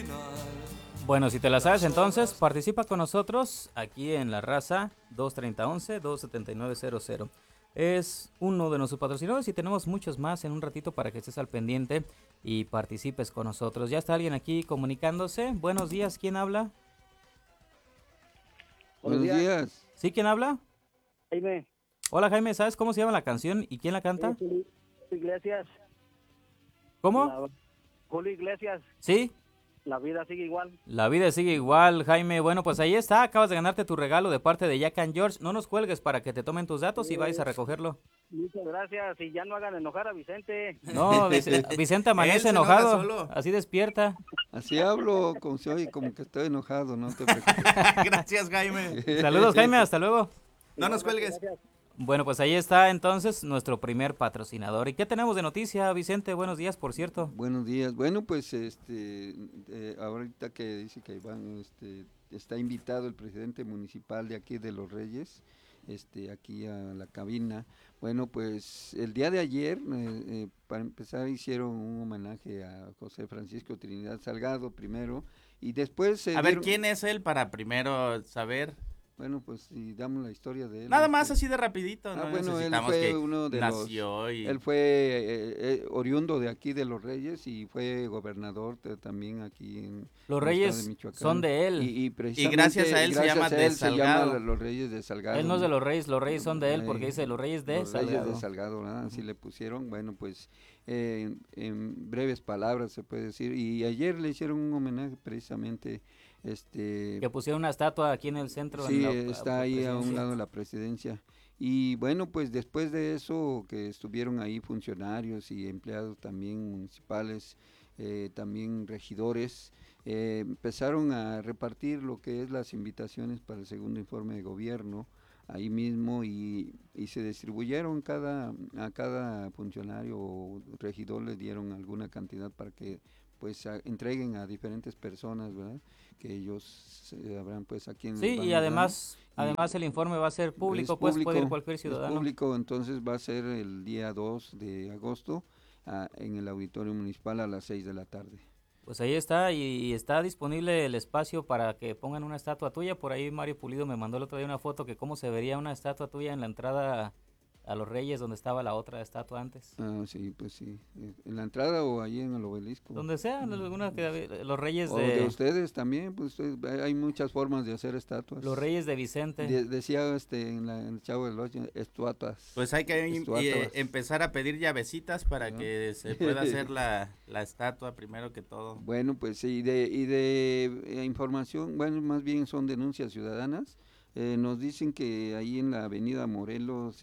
Bueno, si te la sabes entonces, participa con nosotros aquí en La Raza 230-11-279-00. Es uno de nuestros patrocinadores y tenemos muchos más en un ratito para que estés al pendiente y participes con nosotros. Ya está alguien aquí comunicándose. Buenos días, ¿quién habla? Buenos días. ¿Sí, quién habla? Jaime. Hola Jaime, ¿sabes cómo se llama la canción y quién la canta? Julio Iglesias. ¿Cómo? Julio Iglesias. ¿Sí? La vida sigue igual. La vida sigue igual, Jaime. Bueno, pues ahí está. Acabas de ganarte tu regalo de parte de Jack and George. No nos cuelgues para que te tomen tus datos y vayas a recogerlo. Muchas gracias. Y ya no hagan enojar a Vicente. No, Vicente amanece Él se enoja enojado. solo. Así despierta. Así hablo, como se oye, como que estoy enojado, no te preocupes. Gracias, Jaime. Saludos, Jaime. Hasta luego. No nos cuelgues. Bueno, pues ahí está entonces nuestro primer patrocinador. ¿Y qué tenemos de noticia, Vicente? Buenos días, por cierto. Buenos días. Bueno, pues ahorita que dice que está invitado el presidente municipal de aquí de Los Reyes, aquí a la cabina. Bueno, pues el día de ayer, para empezar, hicieron un homenaje a José Francisco Trinidad Salgado primero, y después A ver, ¿quién es él para primero saber? Bueno, pues si damos la historia de él. Nada más así de rapidito, no bueno, él necesitamos fue que uno de nació y... Él fue oriundo de aquí de Los Reyes y fue gobernador también aquí en Los el Reyes estado de Michoacán. son de él. Y gracias a él se llama de Salgado. Los Reyes de Salgado. Él no es de Los Reyes son de él porque dice Los Reyes de Salgado. Los Reyes de Salgado, ¿verdad? Así le pusieron. Bueno, pues en breves palabras se puede decir. Y ayer le hicieron un homenaje precisamente. Que pusieron una estatua aquí en el centro. Sí, está ahí a un lado de la presidencia. Y bueno, pues después de eso que estuvieron ahí funcionarios y empleados también municipales, también regidores, empezaron a repartir lo que es las invitaciones para el segundo informe de gobierno ahí mismo y se distribuyeron a cada funcionario o regidor le dieron alguna cantidad para que pues entreguen a diferentes personas, ¿verdad? Que ellos sabrán pues a quién sí, y además el informe va a ser público, pues puede ir cualquier ciudadano. Es público, entonces va a ser el día 2 de agosto en el auditorio municipal a las 6 de la tarde. Pues ahí está, y está disponible el espacio para que pongan una estatua tuya. Por ahí Mario Pulido me mandó el otro día una foto que cómo se vería una estatua tuya en la entrada a Los Reyes, donde estaba la otra estatua antes. Ah, sí, pues sí. ¿En la entrada o ahí en el obelisco? Donde sea, alguna que Los Reyes o de ustedes también, pues hay muchas formas de hacer estatuas. Los Reyes de Vicente. Decía en el Chavo del Ocho, estatuas. Pues hay que empezar a pedir llavecitas para que se pueda hacer la estatua primero que todo. Bueno, pues y de información, bueno, más bien son denuncias ciudadanas. Nos dicen que ahí en la avenida Morelos,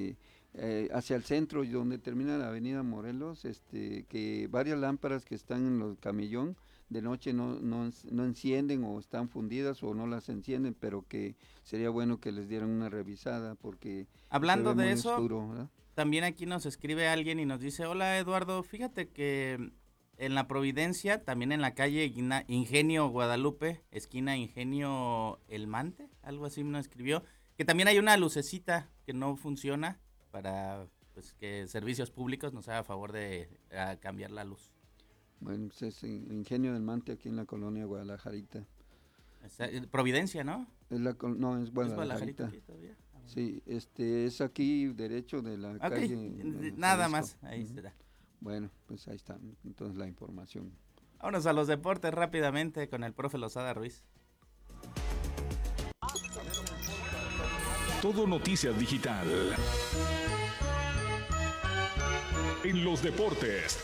hacia el centro y donde termina la avenida Morelos, que varias lámparas que están en los camellón de noche no encienden o están fundidas o no las encienden, pero que sería bueno que les dieran una revisada porque hablando de eso, oscuro, también aquí nos escribe alguien y nos dice, hola Eduardo, fíjate que en la Providencia, también en la calle Ingenio Guadalupe, esquina Ingenio El Mante, algo así nos escribió, que también hay una lucecita que no funciona para pues que Servicios Públicos nos haga favor de cambiar la luz. Bueno, pues es Ingenio del Mante aquí en la colonia Guadalajarita. Providencia, ¿no? No, es Guadalajarita. Sí, es aquí derecho de la calle. Nada más, ahí será. Bueno, pues ahí está, entonces la información. Vámonos a los deportes rápidamente con el profe Lozada Ruiz. Todo Noticias Digital. En los deportes.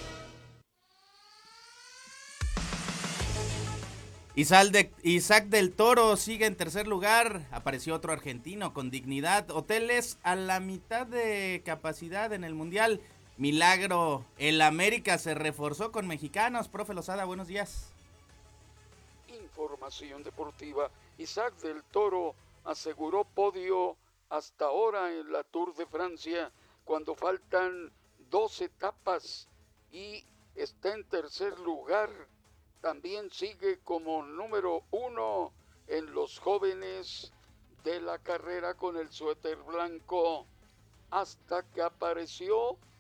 Isaac del Toro sigue en tercer lugar, apareció otro argentino con dignidad, hoteles a la mitad de capacidad en el Mundial. Milagro, el América se reforzó con mexicanos. Profe Lozada, buenos días. Información deportiva. Isaac del Toro aseguró podio hasta ahora en la Tour de Francia cuando faltan 2 etapas y está en tercer lugar. También sigue como número 1 en los jóvenes de la carrera con el suéter blanco hasta que apareció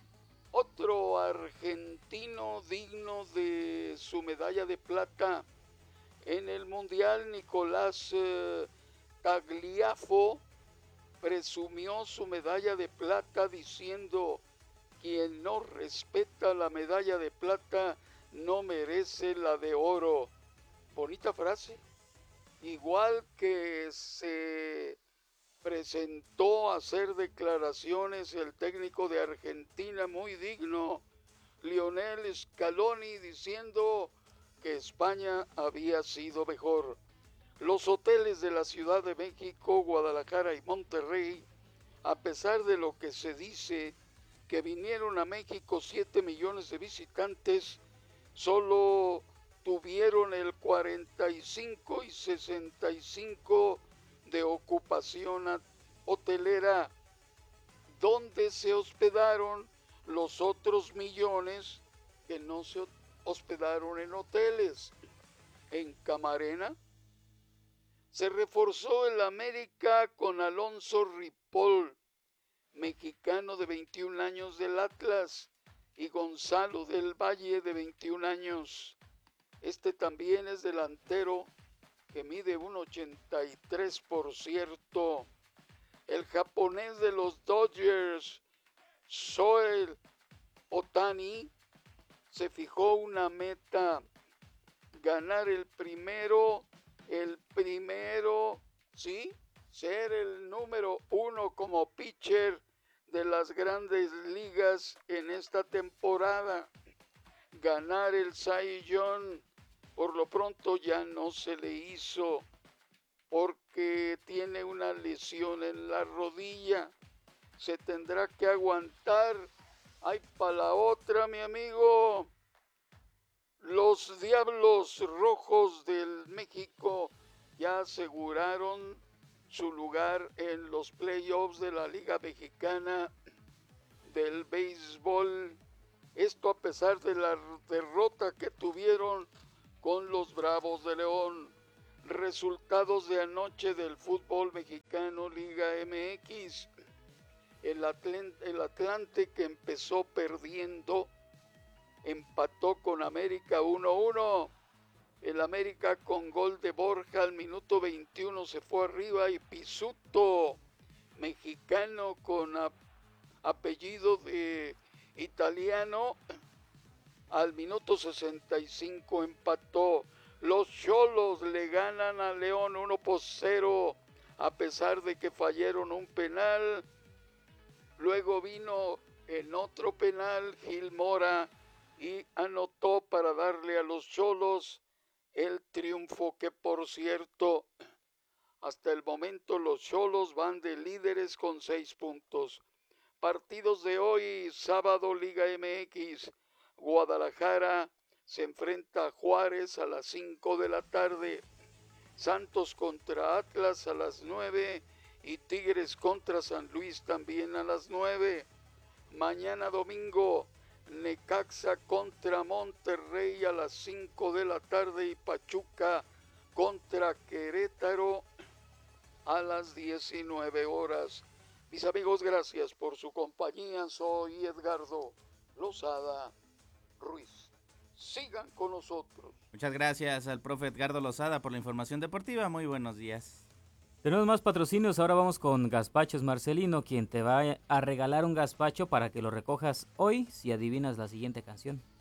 Otro argentino digno de su medalla de plata en el Mundial, Nicolás Tagliafo, presumió su medalla de plata diciendo: quien no respeta la medalla de plata no merece la de oro. Bonita frase. Igual que se presentó a hacer declaraciones el técnico de Argentina, muy digno, Lionel Scaloni, diciendo que España había sido mejor. Los hoteles de la Ciudad de México, Guadalajara y Monterrey, a pesar de lo que se dice que vinieron a México 7 millones de visitantes, solo tuvieron el 45 y 65 de ocupación hotelera. ¿Dónde se hospedaron los otros millones que no se hospedaron en hoteles? En Camarena. Se reforzó el América con Alonso Ripoll, mexicano de 21 años del Atlas, y Gonzalo del Valle de 21 años. Este también es delantero que mide 1.83, por cierto. El japonés de los Dodgers, Shohei Ohtani, se fijó una meta: ganar el primero, ¿sí? Ser el número 1 como pitcher de las grandes ligas en esta temporada. Ganar el Cy Young. Por lo pronto ya no se le hizo porque tiene una lesión en la rodilla. Se tendrá que aguantar. ¡Ay, pa' la otra, mi amigo! Los Diablos Rojos del México ya aseguraron su lugar en los playoffs de la Liga Mexicana del Béisbol. Esto a pesar de la derrota que tuvieron con los Bravos de León. Resultados de anoche del fútbol mexicano, Liga MX. El Atlante, que empezó perdiendo, empató con América 1-1. El América, con gol de Borja al minuto 21, se fue arriba, y Pizzuto, mexicano con apellido de italiano, al minuto 65 empató. Los Xolos le ganan a León 1-0, a pesar de que fallaron un penal. Luego vino en otro penal Gil Mora y anotó para darle a los Xolos el triunfo, que por cierto, hasta el momento los Xolos van de líderes con 6 puntos. Partidos de hoy, sábado, Liga MX. Guadalajara se enfrenta a Juárez a las 5 de la tarde. Santos contra Atlas a las 9 y Tigres contra San Luis también a las 9. Mañana domingo, Necaxa contra Monterrey a las 5 de la tarde y Pachuca contra Querétaro a las 19 horas. Mis amigos, gracias por su compañía. Soy Edgardo Lozada Ruiz. Sigan con nosotros. Muchas gracias al profe Edgardo Lozada por la información deportiva. Muy buenos días. Tenemos más patrocinios. Ahora vamos con Gazpachos Marcelino, quien te va a regalar un gazpacho para que lo recojas hoy si adivinas la siguiente canción.